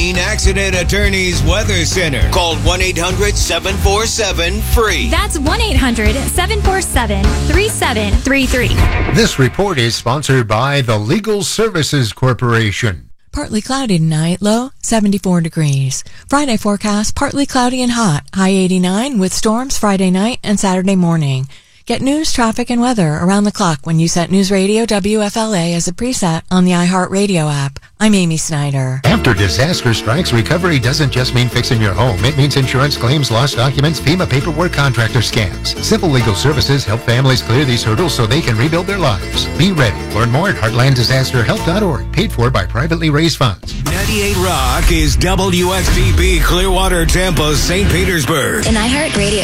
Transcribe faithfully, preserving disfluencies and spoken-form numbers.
Marine Accident Attorneys Weather Center. Call one eight hundred seven four seven FREE. That's one eight hundred seven four seven three seven three three. This report is sponsored by the Legal Services Corporation. Partly cloudy tonight, low seventy-four degrees. Friday forecast, partly cloudy and hot, high eighty-nine with storms Friday night and Saturday morning. Get news, traffic, and weather around the clock when you set News Radio W F L A as a preset on the iHeartRadio app. I'm Amy Snyder. After disaster strikes, recovery doesn't just mean fixing your home. It means insurance claims, lost documents, FEMA paperwork, contractor scams. Simple Legal Services help families clear these hurdles so they can rebuild their lives. Be ready. Learn more at heartland disaster help dot org. Paid for by privately raised funds. ninety-eight Rock is W X T B Clearwater, Tampa, Saint Petersburg. An iHeartRadio